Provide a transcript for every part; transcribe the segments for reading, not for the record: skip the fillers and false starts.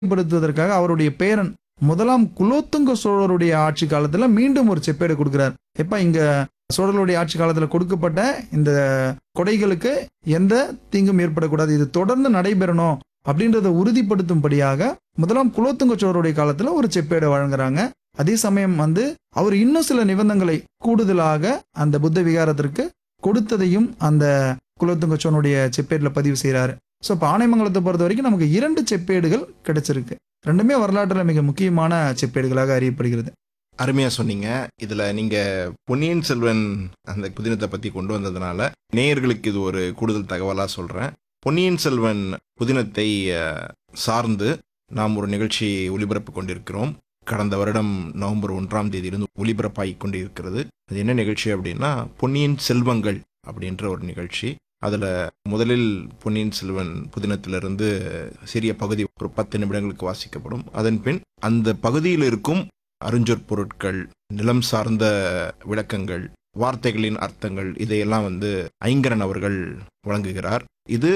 படுத்துவதற்காக அவருடைய பேரன் முதலாம் குலோத்துங்க சோழருடைய ஆட்சி காலத்துல மீண்டும் ஒரு செப்பேடு கொடுக்கிறார். எப்ப இங்க சோழர்களுடைய ஆட்சி காலத்துல கொடுக்கப்பட்ட இந்த கொடைகளுக்கு எந்த தீங்கும் ஏற்படக்கூடாது, இது தொடர்ந்து நடைபெறணும் அப்படின்றத உறுதிப்படுத்தும்படியாக முதலாம் குலோத்துங்க சோழருடைய காலத்துல ஒரு செப்பேடு வழங்குறாங்க. அதே சமயம் அவர் இன்னும் சில நிபந்தனைகளை கூடுதலாக அந்த புத்த விகாரத்திற்கு கொடுத்ததையும் அந்த குலோத்துங்க சோழனுடைய செப்பேடுல பதிவு செய்யறாரு. ஸோ இப்போ ஆனைமங்கலத்தை பொறுத்த வரைக்கும் நமக்கு 2 செப்பேடுகள் கிடைச்சிருக்கு. ரெண்டுமே வரலாற்றில் மிக முக்கியமான செப்பேடுகளாக அறியப்படுகிறது. அருமையா சொன்னீங்க. இதுல நீங்க பொன்னியின் செல்வன் அந்த புதினத்தை பத்தி கொண்டு வந்ததுனால நேயர்களுக்கு இது ஒரு கூடுதல் தகவலா சொல்றேன். பொன்னியின் செல்வன் புதினத்தை சார்ந்து நாம் ஒரு நிகழ்ச்சி ஒளிபரப்பு கொண்டிருக்கிறோம். கடந்த வருடம் நவம்பர் 1ஆம் தேதியிலிருந்து ஒளிபரப்பாகி கொண்டிருக்கிறது. அது என்ன நிகழ்ச்சி அப்படின்னா பொன்னியின் செல்வங்கள் அப்படின்ற ஒரு நிகழ்ச்சி. அதில் முதலில் பொன்னியின் செல்வன் புதினத்திலிருந்து சிறிய பகுதி ஒரு 10 நிமிடங்களுக்கு வாசிக்கப்படும். அதன் பின் அந்த பகுதியில் இருக்கும் அருஞ்சொற் பொருட்கள், நிலம் சார்ந்த விளக்கங்கள், வார்த்தைகளின் அர்த்தங்கள், இதையெல்லாம் ஐங்கரன் அவர்கள் வழங்குகிறார். இது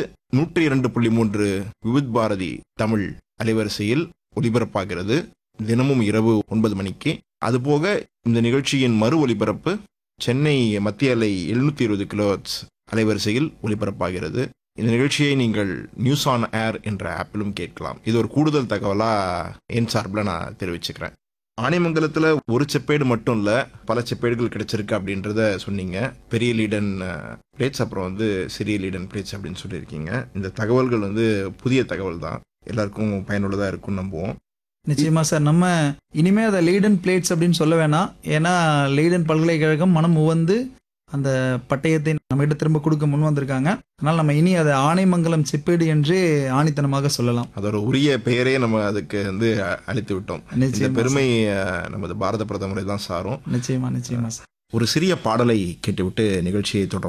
102.3 விவித் பாரதி தமிழ் அலைவரிசையில் ஒலிபரப்பாகிறது. தினமும் இரவு 9 மணிக்கு. அதுபோக இந்த நிகழ்ச்சியின் மறு ஒலிபரப்பு சென்னை மத்திய அலை 720 கிலோஹெர்ட்ஸ் அலைவரிசையில் ஒலிபரப்பாகிறது. இந்த நிகழ்ச்சியை நீங்கள் நியூஸ் ஆன் ஏர் என்ற ஆப்பிலும் கேட்கலாம். இது ஒரு கூடுதல் தகவலா என் சார்பில் நான் தெரிவிச்சுக்கிறேன். ஆனைமங்கலத்தில் ஒரு செப்பேடு மட்டும் இல்லை, பல செப்பேடுகள் கிடைச்சிருக்கு அப்படின்றத சொன்னீங்க. பெரிய லீடன் பிளேட்ஸ், அப்புறம் சிறிய லீடன் பிளேட்ஸ் அப்படின்னு சொல்லியிருக்கீங்க. இந்த தகவல்கள் புதிய தகவல் தான், எல்லாருக்கும் பயனுள்ளதாக இருக்கும்னு நம்புவோம். நிச்சயமா சார். நம்ம இனிமே அதை லெய்டன் பிளேட்ஸ் அப்படின்னு சொல்ல வேணாம். ஏன்னா லெய்டன் பல்கலைக்கழகம் மனம் உவந்து அந்த பட்டயத்தை நம்ம கிட்ட திரும்ப கொடுக்க முன் வந்திருக்காங்க. அதனால நம்ம இனி அதை ஆனைமங்கலம் செப்பேடு என்று ஆணித்தனமாக சொல்லலாம். அதோட உரிய பெயரே நம்ம அதுக்கு அளித்து விட்டோம். இந்த பெருமை நமது பாரத பிரதமரை தான் சாரும். நிச்சயமா நிச்சயமா சார். ஒரு சிறிய பாடலை கேட்டுவிட்டு நிகழ்ச்சியை தொடரும்.